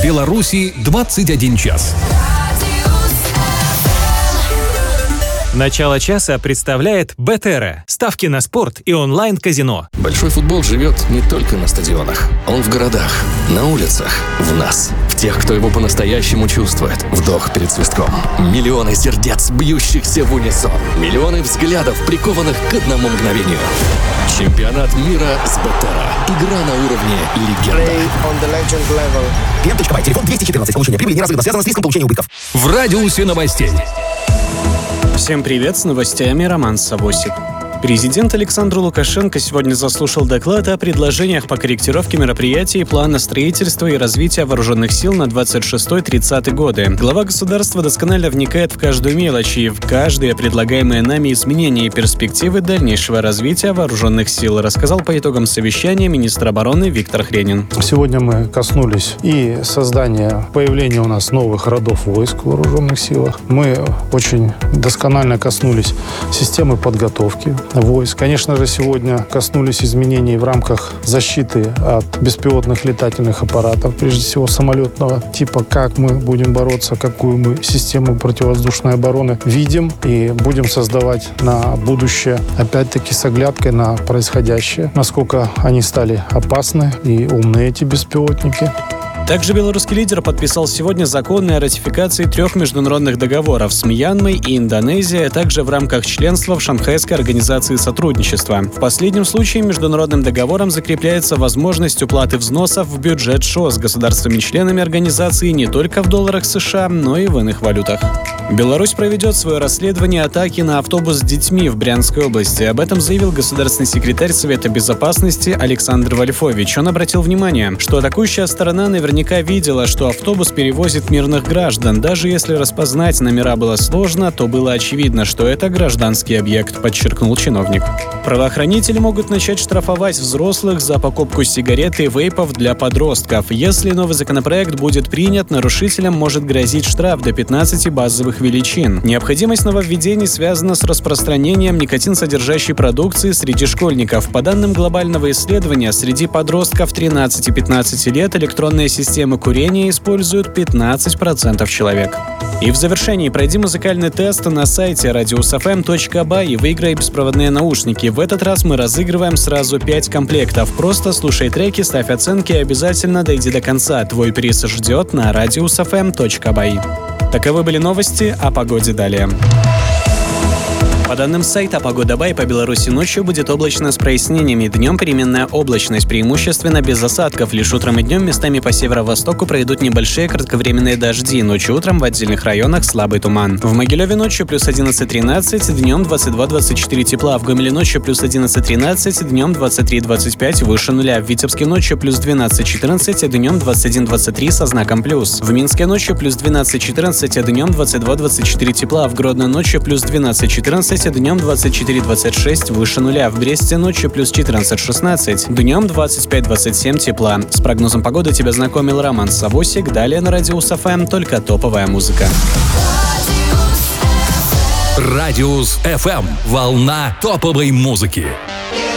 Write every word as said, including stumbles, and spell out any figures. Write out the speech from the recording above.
Беларуси двадцать один час. Начало часа представляет Бетера. Ставки на спорт и онлайн-казино. Большой футбол живет не только на стадионах. Он в городах, на улицах, в нас. В тех, кто его по-настоящему чувствует. Вдох перед свистком. Миллионы сердец, бьющихся в унисон. Миллионы взглядов, прикованных к одному мгновению. Чемпионат мира с Бетера. Игра на уровне легенда. Клиент.бай, телефон двести четырнадцать. Получение прибыли неразрывно связано с риском получения убытков. В радиусе новостей. Всем привет, с новостями Роман Савосик. Президент Александр Лукашенко сегодня заслушал доклад о предложениях по корректировке мероприятий плана строительства и развития вооруженных сил на двадцать шестой — тридцатый годы. Глава государства досконально вникает в каждую мелочь и в каждое предлагаемое нами изменение и перспективы дальнейшего развития вооруженных сил, рассказал по итогам совещания министр обороны Виктор Хренин. Сегодня мы коснулись и создания, появления у нас новых родов войск в вооруженных силах. Мы очень досконально коснулись системы подготовки войск. Конечно же, сегодня коснулись изменений в рамках защиты от беспилотных летательных аппаратов, прежде всего самолетного типа, как мы будем бороться, какую мы систему противовоздушной обороны видим и будем создавать на будущее, опять-таки с оглядкой на происходящее, насколько они стали опасны и умны, эти беспилотники. Также белорусский лидер подписал сегодня законы о ратификации трех международных договоров с Мьянмой и Индонезией, а также в рамках членства в Шанхайской организации сотрудничества. В последнем случае международным договором закрепляется возможность уплаты взносов в бюджет ШОС государствами-членами организации не только в долларах США, но и в иных валютах. Беларусь проведет свое расследование атаки на автобус с детьми в Брянской области. Об этом заявил государственный секретарь Совета Безопасности Александр Вольфович. Он обратил внимание, что атакующая сторона наверняка видела, что автобус перевозит мирных граждан. Даже если распознать номера было сложно, то было очевидно, что это гражданский объект, подчеркнул чиновник. Правоохранители могут начать штрафовать взрослых за покупку сигарет и вейпов для подростков. Если новый законопроект будет принят, нарушителям может грозить штраф до пятнадцати базовых величин. Необходимость нововведений связана с распространением никотин-содержащей продукции среди школьников. По данным глобального исследования, среди подростков тринадцати-пятнадцати лет электронная система курения используют пятнадцать процентов человек. И в завершении пройди музыкальный тест на сайте радиус эф эм точка бай и выиграй беспроводные наушники. В этот раз мы разыгрываем сразу пять комплектов. Просто слушай треки, ставь оценки и обязательно дойди до конца. Твой приз ждет на радиус эф эм точка бай. Таковы были новости, о погоде далее. По данным сайта «Погода.бай», по Беларуси ночью будет облачно с прояснениями. Днем переменная облачность, преимущественно без осадков. Лишь утром и днем местами по северо-востоку пройдут небольшие кратковременные дожди. Ночью и утром в отдельных районах слабый туман. В Могилеве ночью плюс одиннадцать тринадцать, днем двадцать два двадцать четыре тепла. В Гомеле ночью плюс одиннадцать тринадцать, днем двадцать три двадцать пять, выше нуля. В Витебске ночью плюс двенадцать четырнадцать, днем двадцать один двадцать три со знаком плюс. В Минске ночью плюс двенадцать четырнадцать, днем двадцать два двадцать четыре тепла. В Гродно ночью плюс двенадцать четырнадцать, днем двадцать четыре двадцать шесть, выше нуля. В Бресте ночью плюс четырнадцать шестнадцать, днем двадцать пять двадцать семь тепла. С прогнозом погоды тебя знакомил Роман Савосик. Далее на радиус эф эм только топовая музыка. Радиус эф эм. Волна топовой музыки.